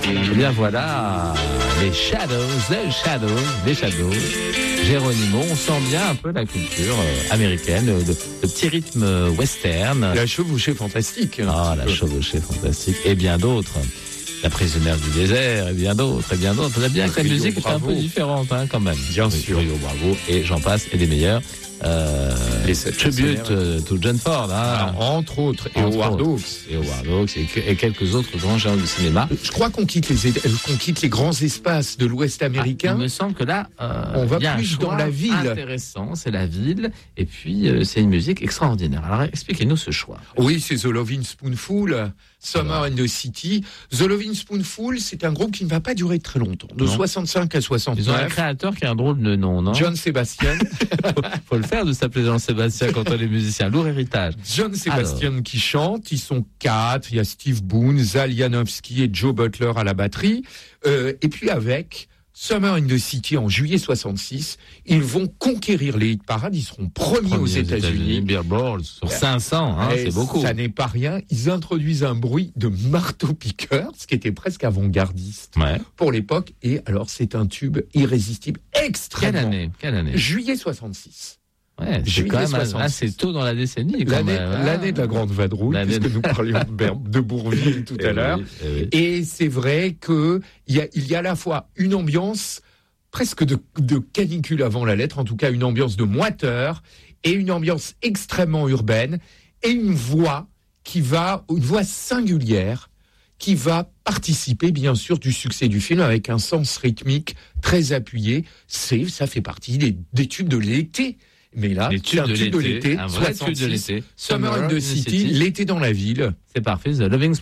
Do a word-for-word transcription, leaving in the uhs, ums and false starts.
Eh bien voilà, les Shadows, les Shadows, les Shadows. Geronimo, on sent bien un peu la culture euh, américaine, le, le petit rythme western. La chevauchée fantastique. Ah, la chevauchée fantastique, et bien d'autres. La prisonnière du désert, et bien d'autres, et bien d'autres. Vous avez bien que la musique est un peu différente, hein, quand même. Bien sûr. Rio Bravo, et j'en passe, et des meilleurs. Euh, les tribute euh, to John Ford, hein. Alors, entre autres, et Entre Howard autres. Hawks. Et Howard Hawks, et, et quelques autres grands géants du cinéma. Je crois qu'on quitte les, qu'on quitte les grands espaces de l'Ouest américain. Ah, il me semble que là, euh, on va y a plus un choix dans la ville. Intéressant, c'est la ville, et puis euh, c'est une musique extraordinaire. Alors expliquez-nous ce choix. Oui, c'est The Lovin' Spoonful, Summer Alors. in the City. The Lovin' Spoonful, c'est un groupe qui ne va pas durer très longtemps, de Non. soixante-cinq à soixante-neuf. Ils ont un créateur qui a un drôle de nom, non? John Sebastian. faut, faut le faire de s'appeler Jean Sébastien quand on est musicien. Lourd héritage. John Sebastian Alors. qui chante. Ils sont quatre. Il y a Steve Boone, Zal Janowski et Joe Butler à la batterie. Euh, et puis avec Summer in the City en juillet soixante-six, ils vont conquérir les hit parades. Ils seront premiers, premiers aux États-Unis. États-Unis Billboard sur cinq cents, hein, c'est beaucoup. Ça n'est pas rien. Ils introduisent un bruit de marteau-piqueur, ce qui était presque avant-gardiste ouais. pour l'époque. Et alors, c'est un tube irrésistible, extrêmement. Quelle année? Quelle année? Juillet soixante-six. Ouais, c'est quand même assez tôt dans la décennie. L'année, même, l'année de la Grande Vadrouille, l'année puisque nous parlions de, de Bourvil tout à et l'heure. Oui, et, oui. Et c'est vrai qu'il y a, il y a à la fois une ambiance presque de, de canicule avant la lettre, en tout cas une ambiance de moiteur, et une ambiance extrêmement urbaine, et une voix qui va, une voix singulière, qui va participer bien sûr du succès du film avec un sens rythmique très appuyé. C'est, ça fait partie des, des tubes de l'été. Mais là, c'est un tube de l'été, un vrai tube de l'été. Summer in the City, l'été dans la ville. C'est parfait, The Loving Spoonful.